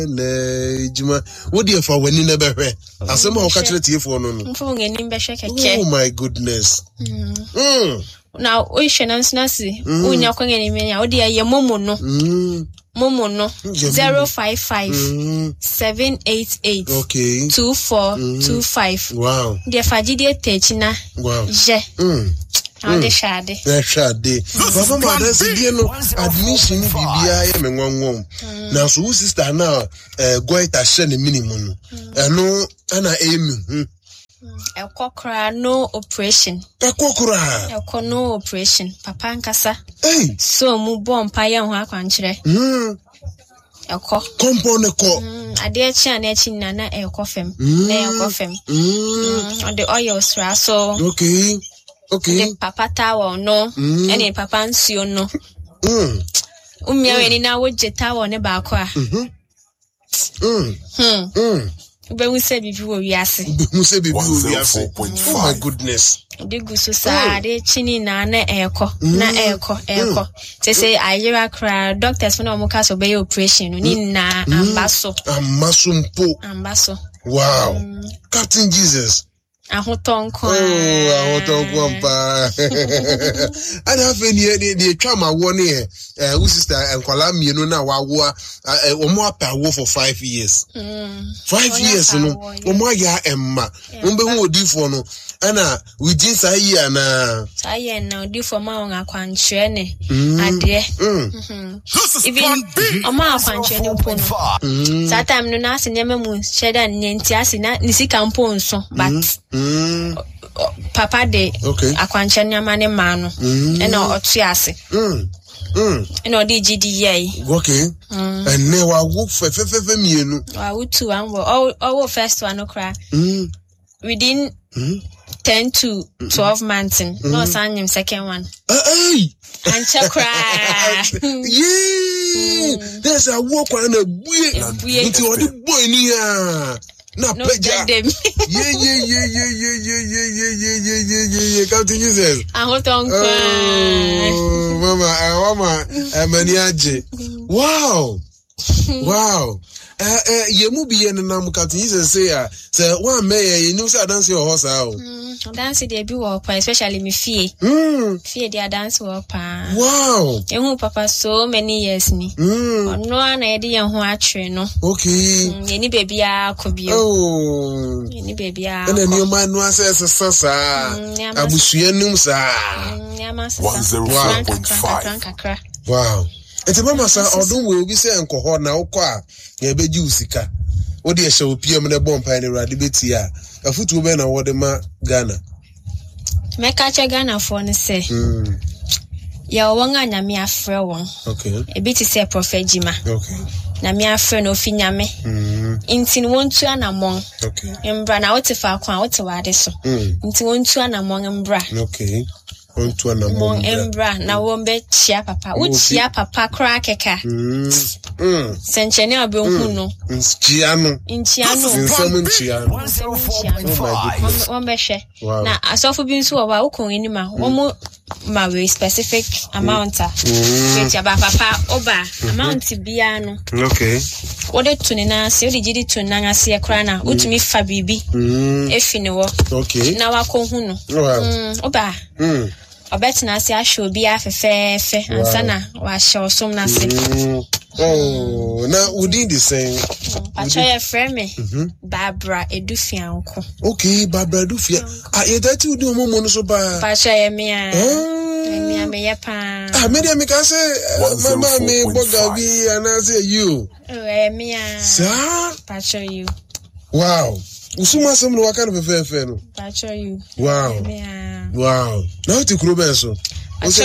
Juma, what do you for when you never heard? As some catch it for no. Oh my goodness. Now, we should answer. When you're going anywhere, oh dear, your momo no. Momo no 055 788 2425. Wow. Dear Fajidi Techina. Wow. Je. The shade. Papa, that's again admission. BBI and one. Now, so sister now, go to send a minimum. No, and I aim. A cockra no operation. A cockra. A no operation. Papa and Cassa. Hey. So move bomb pie and work on chere. A cock. Compound a cock. A dear chan etching nana a coffin. There coffin. On the oils so. Okay. Okay. Papa tower no. Any papa and sio no. Any now would jet tower on a barqua. But we said before we asked. Oh my goodness. The goose society, chinny na echo. They say I hear cry. Doctors for no more cast obey operation. Nina ambasso. Ambasso. Wow. Captain Jesus. I want to I have any the trauma 1 year. Whose sister and Colum, you know, now I war for 5 years. 5 years, no. Oh my God, Emma. Remember who do for no. Anna, we did say, Anna. I now do for my own aquantrene. And dear, even a mouth and training pony. That time, no nothing, never moon, shed and Nancy, Nisi Camponso, but. Papa de akwanchanya mane mano and no otiase and no DGDA okay and never walk for mienu I would to our first one cry within 10 to 12 months no sign second one and cry there's a walk on a boy into the boy near no, peja. Yeah. Captain Jesus. I want to Mama, Maniaje. Wow. You be in the Captain Jesus say, one mayor, you know, I dance your horse out. Dance the be walk, especially me fear. Fear their dance walk. Wow. You papa so many years ni. No one idea who actually no. Okay. Any baby could be. Oh. Any baby. And then your man was a sasa. Abusuenum sa. 101.5. Wow. It's a mama, sir, although we'll be saying Kohona Oqua, Yabe Jusika. What do you show PM the bomb pine radibitia? A foot woman or the ma Ghana. Make catch a Ghana for say. Ya wanga na mi afre won. Okay. A bit is a prophet Jima. Okay. Na mi afre no finyame. Intin wontu anamon. Okay. Embra na wote fa kwa wote wade so. Intin wontu anamon embra. Okay. On to an among embra na wombe chia papa. Wo chia papa kra keka. Senchene obe huno. Chiano. Inchiano. Insamun chiano. Wombe she. Na asofu bi nso wa ukon enima. Womo ma we specific amount which aba papa oba amount bia no. Okay. Ode tuni na se ode gidi tuni na ase kra na utumi fa bibi. Efini wo. Okay. Na wako huno. Oba. Obetina se ahwe obi afefefe ansana wa hye osom na se. Oh, now we did the same. Pacha friend me Barbara Edufianko. Okay, Barbara Edufia. You that you do momo no so ba. Pacha me me yepa. Me dey make say mama me bogabi and I say you. Me sir. Pacha you. Wow. Usuma some no waka no fefe no. Pacha you. Wow. Wow. Now to Krubenso. Okay.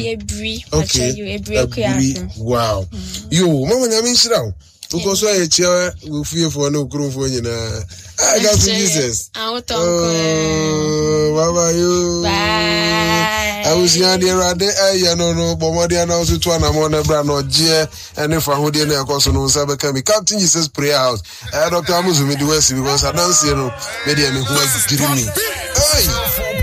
Wow. You, Mama Yamin Shroud. Because I chair will fear for no crew for you. I got Jesus. Oh, Baba, you. Bye. I was young there at the air, no, but what they announced to one among the brand or Jia, and if I would in a course on Sabbath, Captain Jesus Prayer House. I Dr. Amuzumi the West because I don't see no, maybe I'm who is giving me. Hey!